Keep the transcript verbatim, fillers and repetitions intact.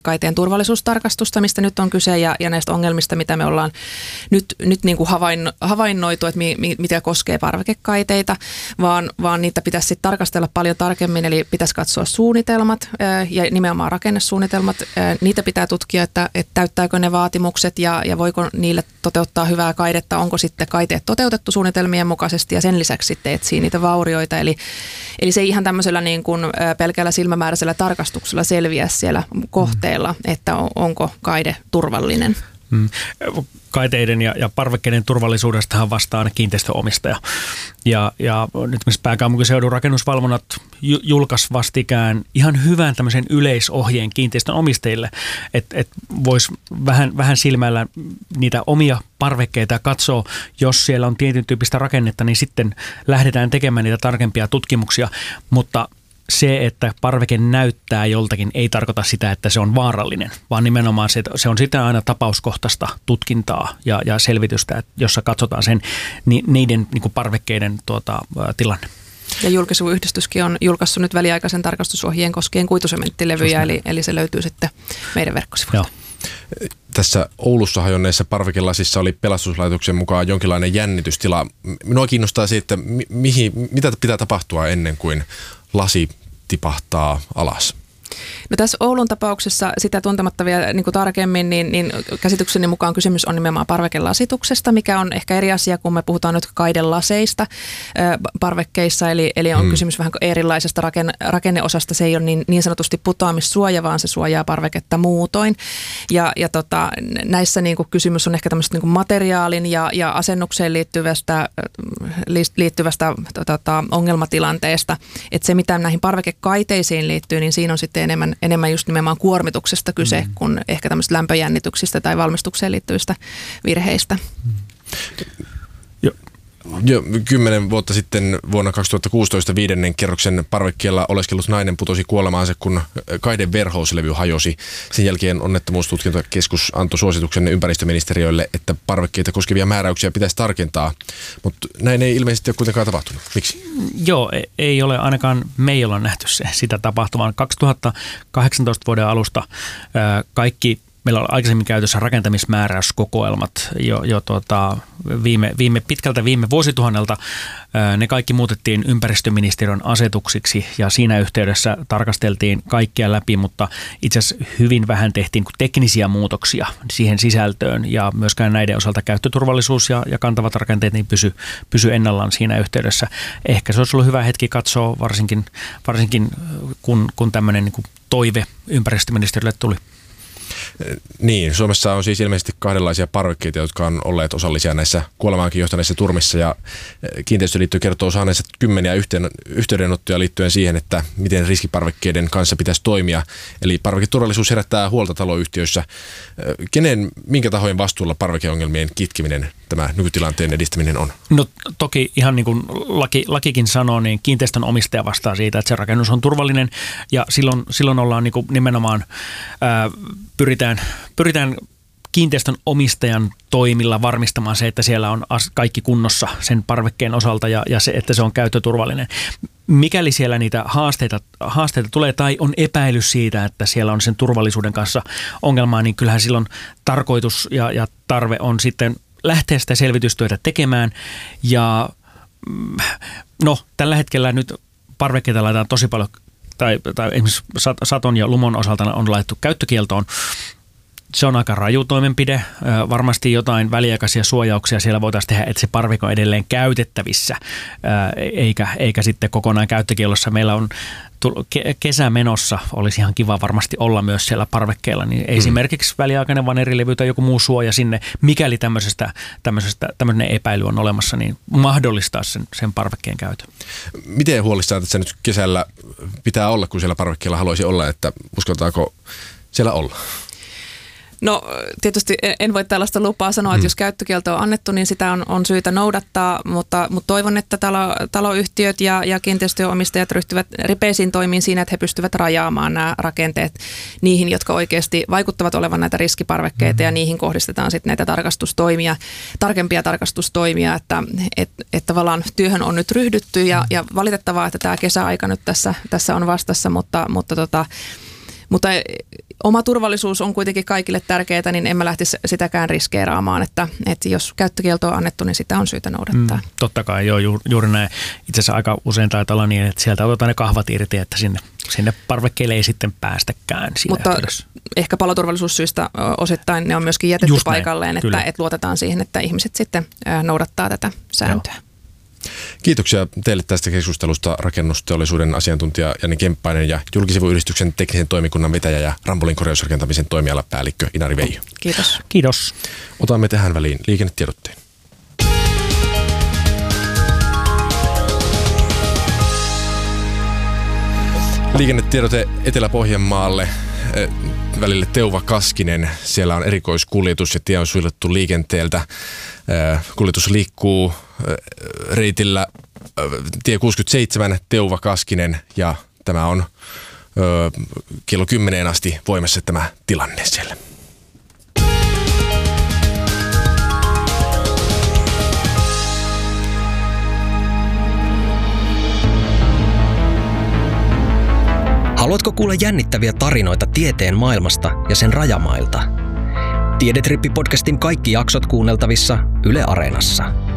kaiteen turvallisuustarkastusta, mistä nyt on kyse, ja, ja näistä ongelmista, mitä me ollaan nyt, nyt niin kuin havainno, havainnoitu, että mi, mi, mitä koskee parvekekaiteita, vaan, vaan niitä pitäisi sitten tarkastella paljon tarkemmin, eli pitäisi katsoa suunnitelmat ää, ja nimenomaan rakennesuunnitelmat. Ää, niitä pitää tutkia, että, että täyttääkö ne vaatimukset ja, ja voiko niille toteuttaa hyvää kaidetta, onko sitten kaiteet toteutettu suunnitelmien mukaisesti, ja sen lisäksi sitten etsii niitä vaurioita. Eli, eli se ei ihan tämmöisellä niin kuin ää, pelkällä silmämääräisellä tarkastuksella selviä siellä kohteella, että onko kaide turvallinen. Hmm. Kaiteiden ja, ja parvekkeiden turvallisuudestahan vastaa aina kiinteistöomistaja. Ja, ja nyt missä pääkaupunkiseudun rakennusvalvonnat julkaisi vastikään ihan hyvän tämmöisen yleisohjeen kiinteistön omistajille, että et voisi vähän, vähän silmällä niitä omia parvekkeita ja katsoa, jos siellä on tietyn tyyppistä rakennetta, niin sitten lähdetään tekemään niitä tarkempia tutkimuksia, mutta se, että parveke näyttää joltakin, ei tarkoita sitä, että se on vaarallinen, vaan nimenomaan se, se on sitä aina tapauskohtaista tutkintaa ja, ja selvitystä, jossa katsotaan sen ni, niiden niin kuin parvekkeiden tuota, tilanne. Ja julkisivuyhdistyskin on julkaissut nyt väliaikaisen tarkastusohjeen koskien kuitusementtilevyjä, eli, eli se löytyy sitten meidän verkkosivuilta. Tässä Oulussa hajonneessa parvekelasissa oli pelastuslaitoksen mukaan jonkinlainen jännitystila. Minua kiinnostaa se, että mihin, mitä pitää tapahtua ennen kuin lasi tipahtaa alas. No tässä Oulun tapauksessa sitä tuntematta vielä niin kuin tarkemmin, niin, niin käsitykseni mukaan kysymys on nimenomaan parvekelasituksesta, mikä on ehkä eri asia, kun me puhutaan nyt kaidelaseista äh, parvekkeissa, eli, eli on hmm. kysymys vähän erilaisesta rakenne, rakenneosasta. Se ei ole niin, niin sanotusti putoamissuoja, vaan se suojaa parveketta muutoin. Ja, ja tota, näissä niin kuin kysymys on ehkä tämmöistä niin kuin materiaalin ja, ja asennukseen liittyvästä, liittyvästä tota, ongelmatilanteesta. Että se, mitä näihin parvekekaiteisiin liittyy, niin siinä on sitten enemmän, enemmän just nimenomaan kuormituksesta kyse, mm. kuin ehkä tämmöistä lämpöjännityksistä tai valmistukseen liittyvistä virheistä. Mm. Jo, jo kymmenen vuotta sitten vuonna kaksituhattakuusitoista viidennen kerroksen parvekkeella oleskellut nainen putosi kuolemaansa, kun kaiden verhouslevy hajosi. Sen jälkeen onnettomuustutkintakeskus antoi suosituksen ympäristöministeriölle, että parvekkeita koskevia määräyksiä pitäisi tarkentaa, mutta näin ei ilmeisesti ole kuitenkaan tapahtunut. Miksi? Joo, ei ole ainakaan meillä on nähty se, sitä tapahtumaan. kaksituhattakahdeksantoista vuoden alusta kaikki meillä on aikaisemmin käytössä rakentamismääräyskokoelmat jo, jo tuota, viime, viime, pitkältä viime vuosituhannelta. Ne kaikki muutettiin ympäristöministeriön asetuksiksi ja siinä yhteydessä tarkasteltiin kaikkia läpi, mutta itse asiassa hyvin vähän tehtiin teknisiä muutoksia siihen sisältöön ja myöskään näiden osalta käyttöturvallisuus ja, ja kantavat rakenteet niin pysy, pysy ennallaan siinä yhteydessä. Ehkä se olisi ollut hyvä hetki katsoa, varsinkin, varsinkin kun, kun tämmöinen niin kuin toive ympäristöministeriölle tuli. Niin, Suomessa on siis ilmeisesti kahdenlaisia parvekkeita, jotka on olleet osallisia näissä kuolemaankin johtaneissa turmissa, ja kiinteistöliitto kertoo saaneensa kymmeniä yhteen, yhteydenottoja liittyen siihen, että miten riskiparvekkeiden kanssa pitäisi toimia. Eli parveketurvallisuus herättää huolta taloyhtiöissä. Kenen, minkä tahojen vastuulla parvekeongelmien kitkeminen, tämä nykytilanteen edistäminen on? No toki ihan niin kuin laki, lakikin sanoo, niin kiinteistön omistaja vastaa siitä, että se rakennus on turvallinen, ja silloin, silloin ollaan niin kuin nimenomaan ää, pyritään, pyritään kiinteistön omistajan toimilla varmistamaan se, että siellä on kaikki kunnossa sen parvekkeen osalta ja, ja se, että se on käyttöturvallinen. Mikäli siellä niitä haasteita, haasteita tulee tai on epäilys siitä, että siellä on sen turvallisuuden kanssa ongelmaa, niin kyllähän silloin tarkoitus ja, ja tarve on sitten lähteä sitä selvitystyötä tekemään. Ja no, tällä hetkellä nyt parvekkeita laitetaan tosi paljon, tai, tai esimerkiksi saton ja lumon osalta on laitettu käyttökieltoon. Se on aika raju toimenpide. Varmasti jotain väliaikaisia suojauksia siellä voitaisiin tehdä, että se parveke on edelleen käytettävissä, eikä, eikä sitten kokonaan käyttökiellossa. Meillä on kesä menossa, olisi ihan kiva varmasti olla myös siellä parvekkeella, niin mm. esimerkiksi väliaikainen vanerilevy tai joku muu suoja sinne, mikäli tämmöisestä, tämmöisestä, tämmöinen epäily on olemassa, niin mahdollistaa sen, sen parvekkeen käytön. Miten huolissaan tässä nyt kesällä pitää olla, kun siellä parvekkeella haluaisi olla, että uskaltaako siellä olla? No tietysti en voi tällaista lupaa sanoa, että jos käyttökielto on annettu, niin sitä on, on syytä noudattaa, mutta, mutta toivon, että talo, taloyhtiöt ja, ja kiinteistöomistajat ryhtyvät ripeisiin toimiin siinä, että he pystyvät rajaamaan nämä rakenteet niihin, jotka oikeasti vaikuttavat olevan näitä riskiparvekkeita, ja niihin kohdistetaan sitten näitä tarkastustoimia, tarkempia tarkastustoimia, että et, et tavallaan työhön on nyt ryhdytty, ja, ja valitettavaa, että tämä kesäaika nyt tässä, tässä on vastassa, mutta, mutta tota, Mutta oma turvallisuus on kuitenkin kaikille tärkeää, niin en mä lähtisi sitäkään riskeeraamaan, että, että jos käyttökielto on annettu, niin sitä on syytä noudattaa. Mm, totta kai, joo, ju, juuri näin. Itse asiassa aika usein taitaa olla niin, että sieltä otetaan ne kahvat irti, että sinne, sinne parvekkeelle ei sitten päästäkään. Mutta yhteydessä. Ehkä paloturvallisuussyistä osittain ne on myöskin jätetty Just paikalleen, näin, että, että luotetaan siihen, että ihmiset sitten noudattaa tätä sääntöä. Joo. Kiitoksia teille tästä keskustelusta, rakennusteollisuuden asiantuntija Jani Kemppainen ja Julkisivuyhdistyksen teknisen toimikunnan vetäjä ja Rambolin korjausrakentamisen toimialapäällikkö Inari Veijo. Kiitos. Kiitos. Otamme tähän väliin liikennetiedotteen. Liikennetiedote Etelä-Pohjanmaalle välille Teuva-Kaskinen. Siellä on erikoiskuljetus ja tie on suljettu liikenteeltä. Kuljetus liikkuu reitillä tie kuusikymmentäseitsemän Teuva-Kaskinen ja tämä on kello kymmeneen asti voimassa tämä tilanne siellä. Haluatko kuulla jännittäviä tarinoita tieteen maailmasta ja sen rajamailta? Tiedetrippi-podcastin kaikki jaksot kuunneltavissa Yle Areenassa.